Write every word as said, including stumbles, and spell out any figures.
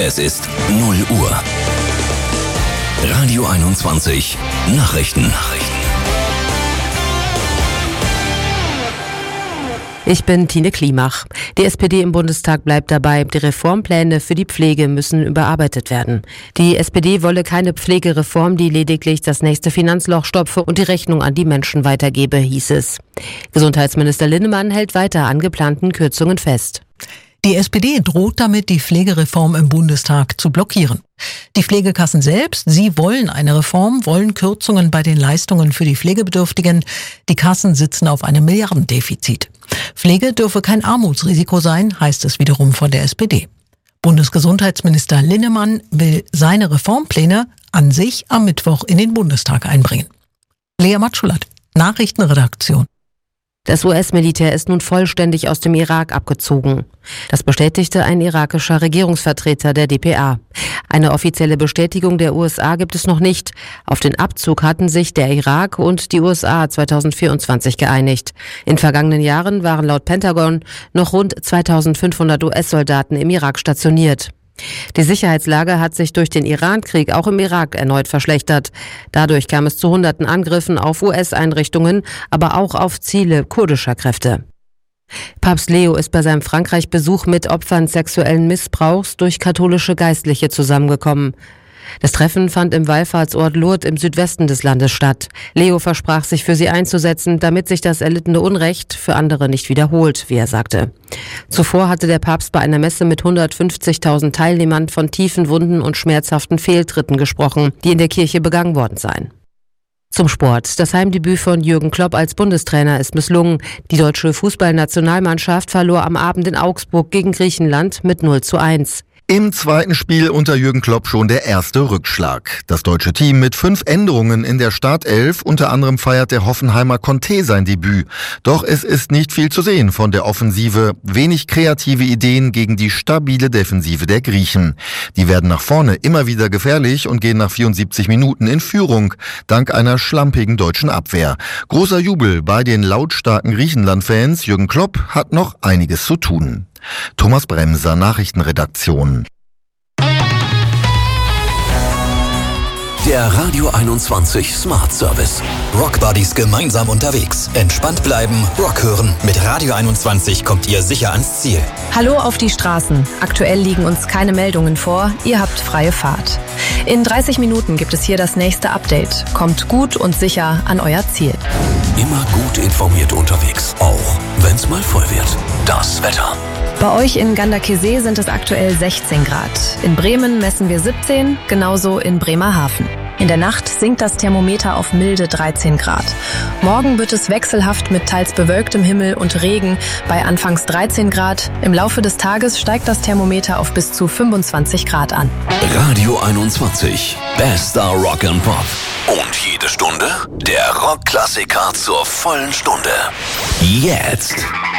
Es ist null Uhr. Radio einundzwanzig Nachrichten. Nachrichten. Ich bin Tine Klimach. Die S P D im Bundestag bleibt dabei, die Reformpläne für die Pflege müssen überarbeitet werden. Die S P D wolle keine Pflegereform, die lediglich das nächste Finanzloch stopfe und die Rechnung an die Menschen weitergebe, hieß es. Gesundheitsminister Linnemann hält weiter an geplanten Kürzungen fest. Die S P D droht damit, die Pflegereform im Bundestag zu blockieren. Die Pflegekassen selbst, sie wollen eine Reform, wollen Kürzungen bei den Leistungen für die Pflegebedürftigen. Die Kassen sitzen auf einem Milliardendefizit. Pflege dürfe kein Armutsrisiko sein, heißt es wiederum von der S P D. Bundesgesundheitsminister Linnemann will seine Reformpläne an sich am Mittwoch in den Bundestag einbringen. Lea Matschulat, Nachrichtenredaktion. Das U S-Militär ist nun vollständig aus dem Irak abgezogen. Das bestätigte ein irakischer Regierungsvertreter der D P A. Eine offizielle Bestätigung der U S A gibt es noch nicht. Auf den Abzug hatten sich der Irak und die U S A zweitausendvierundzwanzig geeinigt. In vergangenen Jahren waren laut Pentagon noch rund zweitausendfünfhundert U S-Soldaten im Irak stationiert. Die Sicherheitslage hat sich durch den Iran-Krieg auch im Irak erneut verschlechtert. Dadurch kam es zu hunderten Angriffen auf U S-Einrichtungen, aber auch auf Ziele kurdischer Kräfte. Papst Leo ist bei seinem Frankreich-Besuch mit Opfern sexuellen Missbrauchs durch katholische Geistliche zusammengekommen. Das Treffen fand im Wallfahrtsort Lourdes im Südwesten des Landes statt. Leo versprach, sich für sie einzusetzen, damit sich das erlittene Unrecht für andere nicht wiederholt, wie er sagte. Zuvor hatte der Papst bei einer Messe mit hundertfünfzigtausend Teilnehmern von tiefen Wunden und schmerzhaften Fehltritten gesprochen, die in der Kirche begangen worden seien. Zum Sport. Das Heimdebüt von Jürgen Klopp als Bundestrainer ist misslungen. Die deutsche Fußballnationalmannschaft verlor am Abend in Augsburg gegen Griechenland mit null zu eins. Im zweiten Spiel unter Jürgen Klopp schon der erste Rückschlag. Das deutsche Team mit fünf Änderungen in der Startelf, unter anderem feiert der Hoffenheimer Conte sein Debüt. Doch es ist nicht viel zu sehen von der Offensive, wenig kreative Ideen gegen die stabile Defensive der Griechen. Die werden nach vorne immer wieder gefährlich und gehen nach vierundsiebzig Minuten in Führung, dank einer schlampigen deutschen Abwehr. Großer Jubel bei den lautstarken Griechenland-Fans, Jürgen Klopp hat noch einiges zu tun. Thomas Bremser, Nachrichtenredaktion. Der Radio einundzwanzig Smart Service. Rock Buddies gemeinsam unterwegs. Entspannt bleiben, Rock hören. Mit Radio einundzwanzig kommt ihr sicher ans Ziel. Hallo auf die Straßen. Aktuell liegen uns keine Meldungen vor. Ihr habt freie Fahrt. In dreißig Minuten gibt es hier das nächste Update. Kommt gut und sicher an euer Ziel. Immer gut informiert unterwegs. Auch wenn es mal voll wird. Das Wetter. Bei euch in Ganderkesee sind es aktuell sechzehn Grad. In Bremen messen wir siebzehn, genauso in Bremerhaven. In der Nacht sinkt das Thermometer auf milde dreizehn Grad. Morgen wird es wechselhaft mit teils bewölktem Himmel und Regen bei anfangs dreizehn Grad. Im Laufe des Tages steigt das Thermometer auf bis zu fünfundzwanzig Grad an. Radio einundzwanzig. Bester Rock and Pop. Und jede Stunde der Rockklassiker zur vollen Stunde. Jetzt.